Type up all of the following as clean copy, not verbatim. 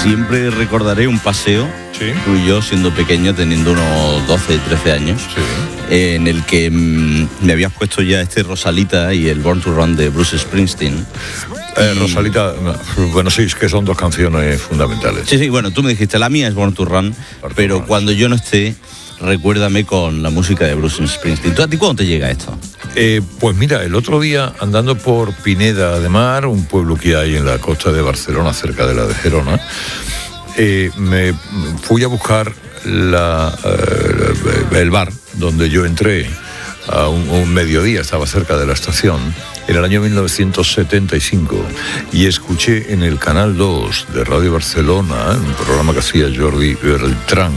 siempre recordaré un paseo, Sí. tú y yo siendo pequeño, teniendo unos 12, 13 años, Sí. en el que me habías puesto ya Rosalita y el Born to Run de Bruce Springsteen. Rosalita, bueno, sí, es que son dos canciones fundamentales. Sí, bueno, tú me dijiste, la mía es Born to Run, pero cuando yo no esté, recuérdame con la música de Bruce Springsteen. ¿Tú a ti cuándo te llega esto? Pues mira, el otro día, andando por Pineda de Mar, un pueblo que hay en la costa de Barcelona, cerca de la de Gerona, me fui a buscar el bar donde yo entré a un mediodía, estaba cerca de la estación, en el año 1975, y escuché en el Canal 2 de Radio Barcelona, un programa que hacía Jordi Beltrán,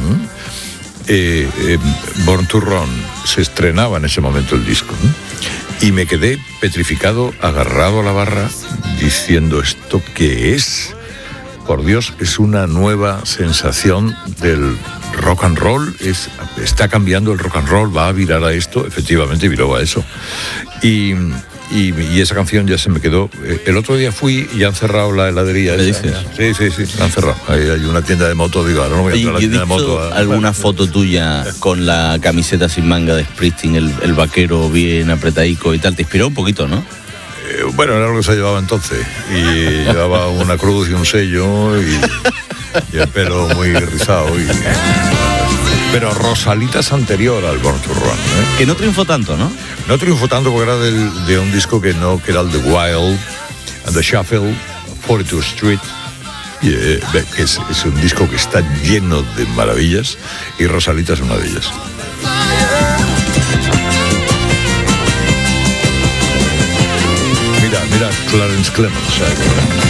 Born to Run. Se estrenaba en ese momento el disco, ¿no? Y me quedé petrificado, agarrado a la barra, diciendo, ¿esto qué es? Por Dios, es una nueva sensación del rock and roll, está cambiando el rock and roll, va a virar a esto. Efectivamente viró a eso, y esa canción ya se me quedó. El otro día fui y han cerrado la heladería. ¿Me dices? Sí, la han cerrado. Ahí hay una tienda de moto, digo, ahora no voy a entrar a la tienda de moto. ¿Alguna foto tuya con la camiseta sin manga de Springsteen, el vaquero bien apretadico y tal? Te inspiró un poquito, ¿no? Bueno, era lo que se llevaba entonces, y llevaba una cruz y un sello y el pelo muy rizado. Pero Rosalita es anterior al Born to Run, ¿eh? Que no triunfó tanto, ¿no? No triunfó tanto porque era de un disco que era el The Wild and the Shuffle, 42 Street, que es un disco que está lleno de maravillas, y Rosalita es una de ellas. Mira, Clarence Clemons.